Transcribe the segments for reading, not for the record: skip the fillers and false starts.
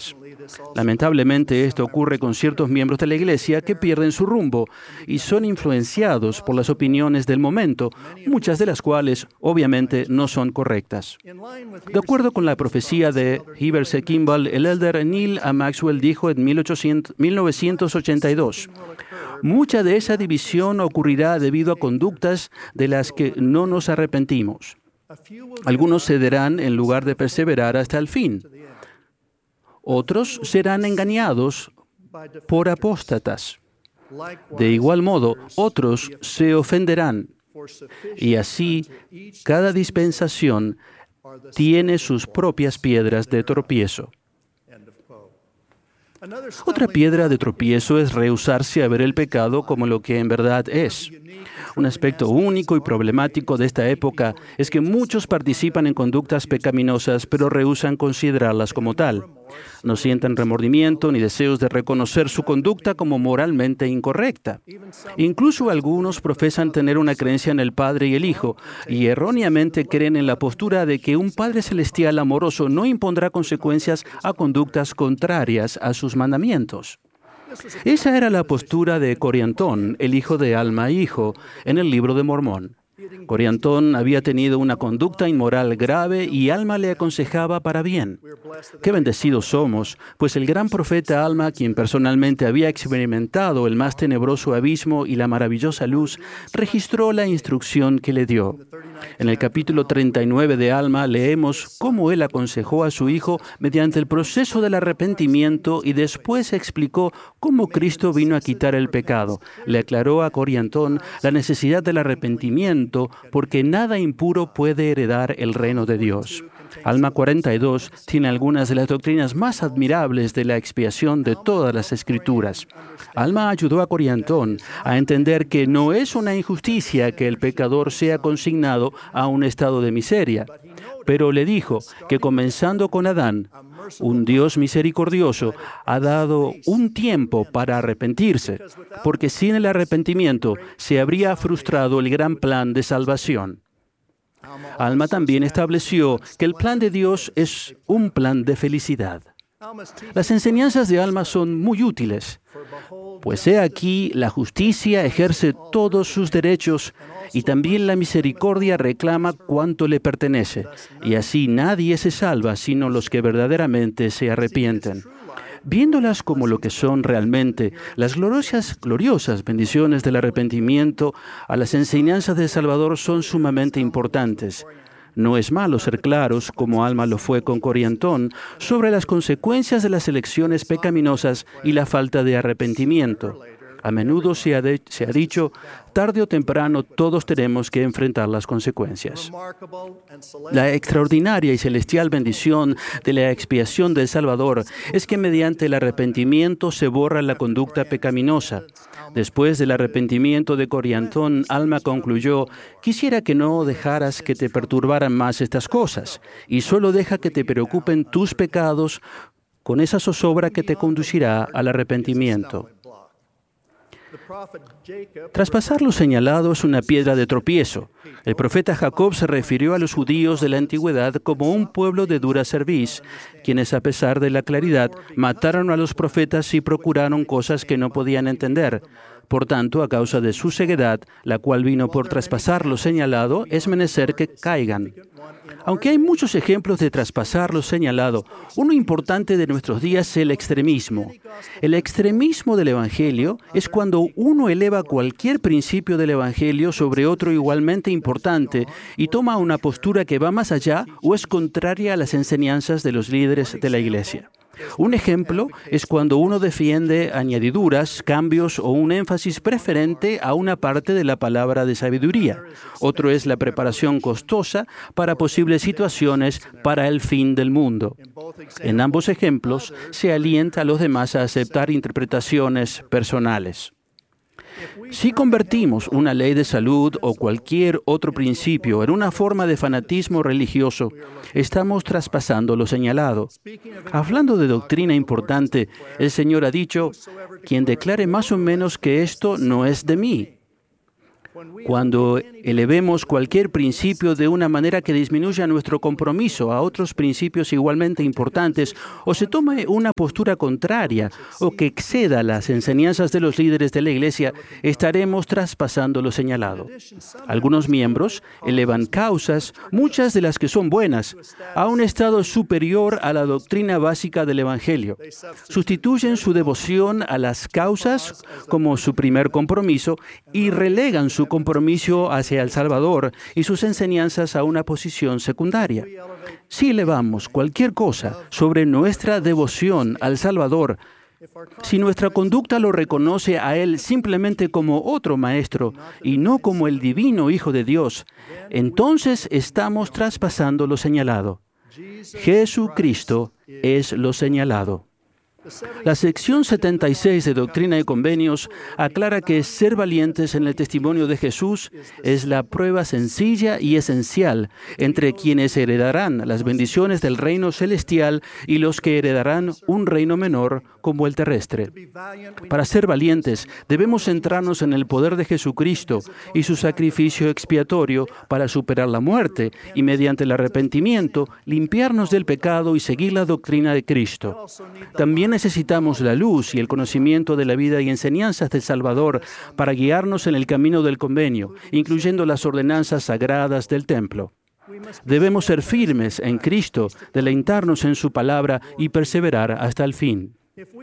cosas. Lamentablemente, esto ocurre con ciertos miembros de la Iglesia que pierden su rumbo y son influenciados por las opiniones del momento, muchas de las cuales, obviamente, no son correctas. De acuerdo con la profecía de Heber C. Kimball, el elder Neil A. Maxwell dijo en 1982, mucha de esa división ocurrirá debido a conductas de las que no nos arrepentimos. Algunos cederán en lugar de perseverar hasta el fin. Otros serán engañados por apóstatas. De igual modo, otros se ofenderán. Y así, cada dispensación tiene sus propias piedras de tropiezo. Otra piedra de tropiezo es rehusarse a ver el pecado como lo que en verdad es. Un aspecto único y problemático de esta época es que muchos participan en conductas pecaminosas, pero rehúsan considerarlas como tal. No sienten remordimiento ni deseos de reconocer su conducta como moralmente incorrecta. Incluso algunos profesan tener una creencia en el Padre y el Hijo, y erróneamente creen en la postura de que un Padre Celestial amoroso no impondrá consecuencias a conductas contrarias a sus mandamientos. Esa era la postura de Coriantón, el hijo de Alma e Hijo, en el Libro de Mormón. Coriantón había tenido una conducta inmoral grave y Alma le aconsejaba para bien. Qué bendecidos somos, pues el gran profeta Alma, quien personalmente había experimentado el más tenebroso abismo y la maravillosa luz, registró la instrucción que le dio. En el capítulo 39 de Alma leemos cómo él aconsejó a su hijo mediante el proceso del arrepentimiento y después explicó cómo Cristo vino a quitar el pecado. Le aclaró a Coriantón la necesidad del arrepentimiento porque nada impuro puede heredar el reino de Dios. Alma 42 tiene algunas de las doctrinas más admirables de la expiación de todas las Escrituras. Alma ayudó a Coriantón a entender que no es una injusticia que el pecador sea consignado a un estado de miseria, pero le dijo que comenzando con Adán, un Dios misericordioso ha dado un tiempo para arrepentirse, porque sin el arrepentimiento se habría frustrado el gran plan de salvación. Alma también estableció que el plan de Dios es un plan de felicidad. Las enseñanzas de Alma son muy útiles, pues he aquí la justicia ejerce todos sus derechos y también la misericordia reclama cuanto le pertenece, y así nadie se salva sino los que verdaderamente se arrepienten. Viéndolas como lo que son realmente, las gloriosas bendiciones del arrepentimiento a las enseñanzas del Salvador son sumamente importantes. No es malo ser claros, como Alma lo fue con Coriantón, sobre las consecuencias de las elecciones pecaminosas y la falta de arrepentimiento. A menudo se ha dicho, tarde o temprano todos tenemos que enfrentar las consecuencias. La extraordinaria y celestial bendición de la expiación del Salvador es que mediante el arrepentimiento se borra la conducta pecaminosa. Después del arrepentimiento de Coriantón, Alma concluyó, quisiera que no dejaras que te perturbaran más estas cosas, y solo deja que te preocupen tus pecados con esa zozobra que te conducirá al arrepentimiento. Traspasar lo señalado es una piedra de tropiezo. El profeta Jacob se refirió a los judíos de la antigüedad como un pueblo de dura cerviz, quienes a pesar de la claridad mataron a los profetas y procuraron cosas que no podían entender. Por tanto, a causa de su ceguedad, la cual vino por traspasar lo señalado, es menester que caigan. Aunque hay muchos ejemplos de traspasar lo señalado, uno importante de nuestros días es el extremismo. El extremismo del Evangelio es cuando uno eleva cualquier principio del Evangelio sobre otro igualmente importante y toma una postura que va más allá o es contraria a las enseñanzas de los líderes de la Iglesia. Un ejemplo es cuando uno defiende añadiduras, cambios o un énfasis preferente a una parte de la palabra de sabiduría. Otro es la preparación costosa para posibles situaciones para el fin del mundo. En ambos ejemplos se alienta a los demás a aceptar interpretaciones personales. Si convertimos una ley de salud o cualquier otro principio en una forma de fanatismo religioso, estamos traspasando lo señalado. Hablando de doctrina importante, el Señor ha dicho, quien declare más o menos que esto no es de mí. Cuando elevemos cualquier principio de una manera que disminuya nuestro compromiso a otros principios igualmente importantes, o se tome una postura contraria, o que exceda las enseñanzas de los líderes de la Iglesia, estaremos traspasando lo señalado. Algunos miembros elevan causas, muchas de las que son buenas, a un estado superior a la doctrina básica del Evangelio. Sustituyen su devoción a las causas como su primer compromiso y relegan su compromiso hacia el Salvador y sus enseñanzas a una posición secundaria. Si elevamos cualquier cosa sobre nuestra devoción al Salvador, si nuestra conducta lo reconoce a Él simplemente como otro maestro y no como el divino Hijo de Dios, entonces estamos traspasando lo señalado. Jesucristo es lo señalado. La sección 76 de Doctrina y Convenios aclara que ser valientes en el testimonio de Jesús es la prueba sencilla y esencial entre quienes heredarán las bendiciones del reino celestial y los que heredarán un reino menor como el terrestre. Para ser valientes, debemos centrarnos en el poder de Jesucristo y su sacrificio expiatorio para superar la muerte y, mediante el arrepentimiento, limpiarnos del pecado y seguir la doctrina de Cristo. También necesitamos la luz y el conocimiento de la vida y enseñanzas del Salvador para guiarnos en el camino del convenio, incluyendo las ordenanzas sagradas del templo. Debemos ser firmes en Cristo, deleitarnos en su palabra y perseverar hasta el fin.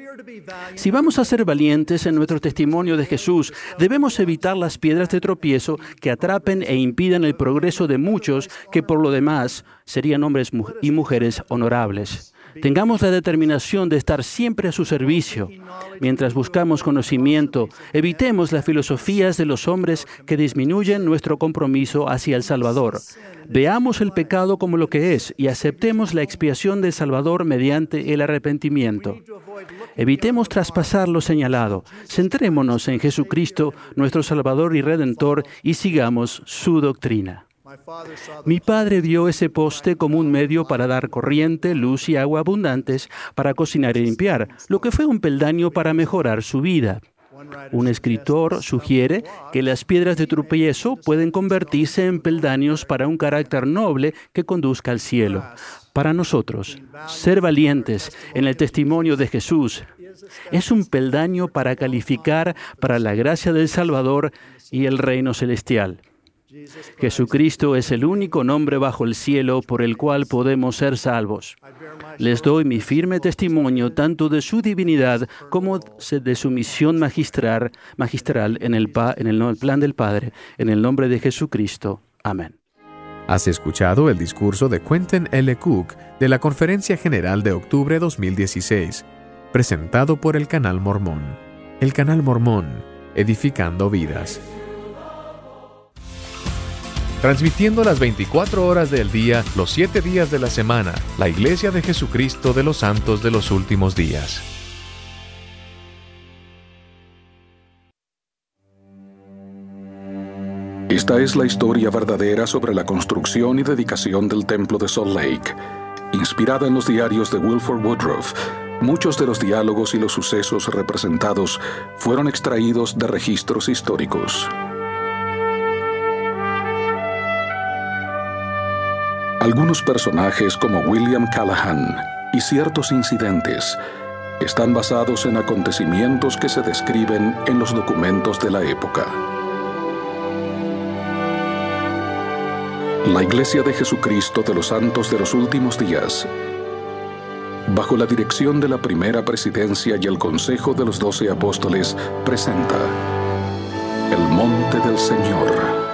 Si vamos a ser valientes en nuestro testimonio de Jesús, debemos evitar las piedras de tropiezo que atrapen e impidan el progreso de muchos que, por lo demás, serían hombres y mujeres honorables. Tengamos la determinación de estar siempre a su servicio. Mientras buscamos conocimiento, evitemos las filosofías de los hombres que disminuyen nuestro compromiso hacia el Salvador. Veamos el pecado como lo que es y aceptemos la expiación del Salvador mediante el arrepentimiento. Evitemos traspasar lo señalado. Centrémonos en Jesucristo, nuestro Salvador y Redentor, y sigamos su doctrina. Mi padre vio ese poste como un medio para dar corriente, luz y agua abundantes para cocinar y limpiar, lo que fue un peldaño para mejorar su vida. Un escritor sugiere que las piedras de tropiezo pueden convertirse en peldaños para un carácter noble que conduzca al cielo. Para nosotros, ser valientes en el testimonio de Jesús es un peldaño para calificar para la gracia del Salvador y el reino celestial. Jesucristo es el único nombre bajo el cielo por el cual podemos ser salvos. Les doy mi firme testimonio tanto de su divinidad como de su misión magistral en el plan del Padre, en el nombre de Jesucristo. Amén. Has escuchado el discurso de Quentin L. Cook de la Conferencia General de Octubre 2016, presentado por el Canal Mormón. El Canal Mormón, edificando vidas. Transmitiendo las 24 horas del día, los 7 días de la semana, la Iglesia de Jesucristo de los Santos de los Últimos Días. Esta es la historia verdadera sobre la construcción y dedicación del Templo de Salt Lake. Inspirada en los diarios de Wilford Woodruff, muchos de los diálogos y los sucesos representados fueron extraídos de registros históricos. Algunos personajes como William Callahan y ciertos incidentes están basados en acontecimientos que se describen en los documentos de la época. La Iglesia de Jesucristo de los Santos de los Últimos Días, bajo la dirección de la Primera Presidencia y el Consejo de los 12 Apóstoles, presenta El Monte del Señor.